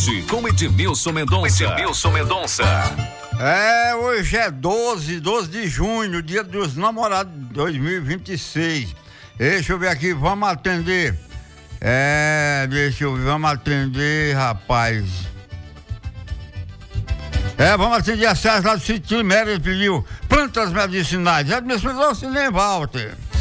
Oeste com Edmilson Mendonça. Hoje é 12 de junho, dia dos namorados 2026. Deixa eu ver aqui, vamos atender. Vamos atender, rapaz. Vamos atender a Sérgio lá do Sítio Liméria, ele pediu plantas medicinais. Edmilson Mendonça e nem Walter.